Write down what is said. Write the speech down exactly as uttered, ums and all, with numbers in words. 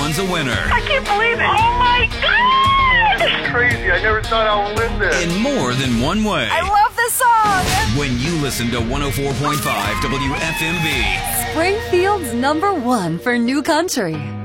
Dawn's a winner. I can't believe it. Oh, my God. It's crazy. I never thought I would live this. In more than one way. I love this song. When you listen to one oh four point five W F M V. Springfield's number one for new country.